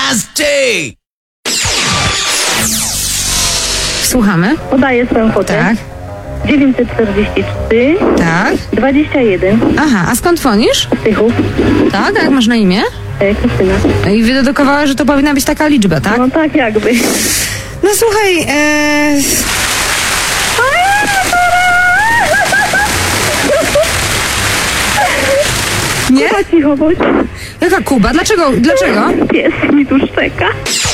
Nasty! Słuchamy. Podaję swoją kwotę. Tak. 943 Tak. 21 Aha, a skąd dzwonisz? Tychów. Tak, a jak masz na imię? Krystyna. I wydedukowała, że to powinna być taka liczba, tak? No tak jakby. No słuchaj, nie? Cicho bądź. Jaka Kuba? Dlaczego? Pies mi tu szczeka.